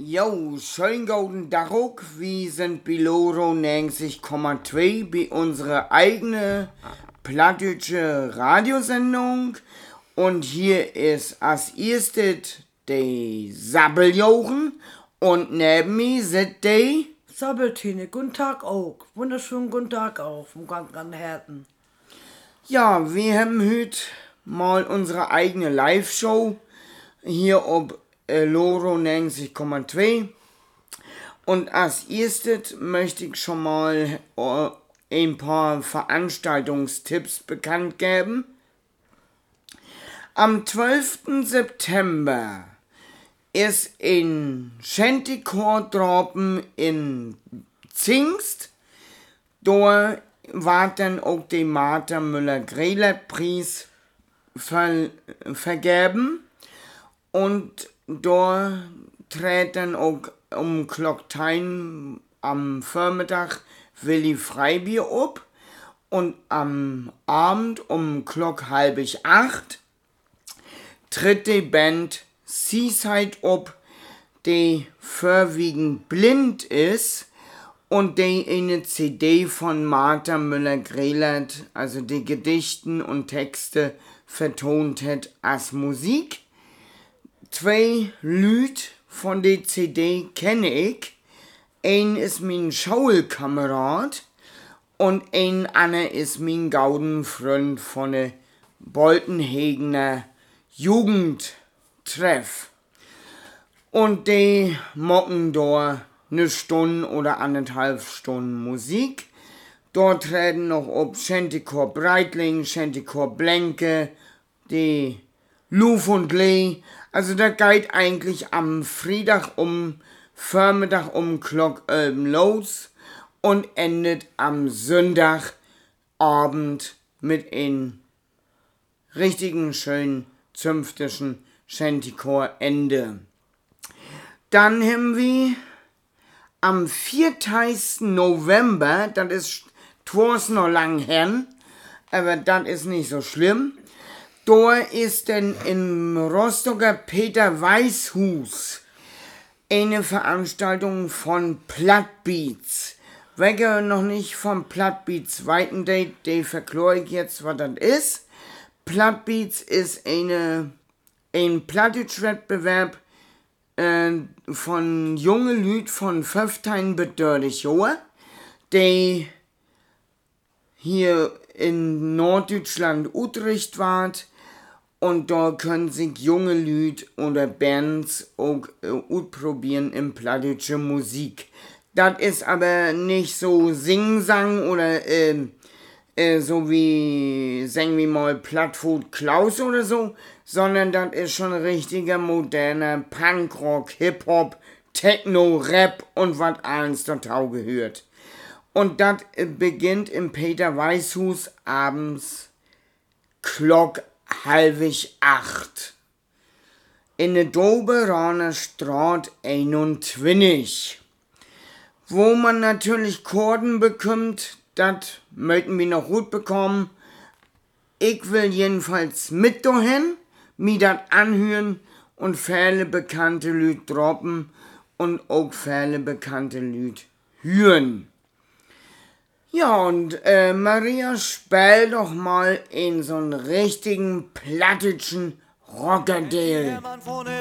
Jo, schönen guten Tag auch. Wir sind Biloro 90,2 bei unserer eigenen plattdeutsche Radiosendung. Und hier ist als erstes die Sabbeljochen und neben mir sitzt die Sabbeltine, guten Tag auch. Wunderschönen guten Tag auch vom ganzen Herzen. Ja, wir haben heute mal unsere eigene Live-Show hier auf Loro 90,2. Und als erstes möchte ich schon mal ein paar Veranstaltungstipps bekannt geben. Am 12. September ist in Schentikor-Droppen in Zingst. Da war dann auch der Martha Müller-Grelat-Preis vergeben. Und da tritt dann auch um Glocktein am Vormittag Willi Freibier ab. Und am Abend um Glock 7:30 tritt die Band Seaside ab, die vorwiegend blind ist und die eine CD von Martha Müller-Grelat, also die Gedichten und Texte, vertont hat als Musik. 2 Lüd von der CD kenne ich. Ein ist mein Schauelkamerad und ein anderer ist mein Gaudenfreund von der Boltenhegener Jugendtreff. Und die mocken da eine Stunde oder 1,5 Stunden Musik. Dort treten noch ob Schentikor Breitling, Schentikor Blenke, die Luf und Lee. Also da geht eigentlich am Freitag Vormittag um Glock 11 los und endet am Sonntagabend mit einem richtigen schönen zünftigen Schentikor-Ende. Dann haben wir am 4. November, das ist twas noch lang her, aber das ist nicht so schlimm. Da ist denn im Rostocker Peter-Weiß-Hus eine Veranstaltung von Plattbeats. Wer gehört noch nicht vom Plattbeats Weiten Date, die verkläre ich jetzt, was das ist. Plattbeats ist ein Plattdeutsch-Wettbewerb von jungen Lüd von 15 bis 30 Jahren, die hier in Norddeutschland Utrecht wart. Und da können sich junge Lüd oder Bands auch probieren in plattdeutsche Musik. Das ist aber nicht so Singsang oder so wie, sagen wir mal, Plattfoot Klaus oder so, sondern das ist schon richtiger moderner Punkrock, Hip-Hop, Techno, Rap und was alles dazu gehört. Und das beginnt im Peter-Weiß-Hus abends Glock 7:30 in der Doberaner Straße 21. Wo man natürlich Korden bekommt, das möchten wir noch gut bekommen. Ich will jedenfalls mit dahin, mir das anhören und viele bekannte Lüd droppen und auch viele bekannte Lüd hören. Ja, und Maria, spiel doch mal in so einen richtigen plattdeutschen Rockerdale.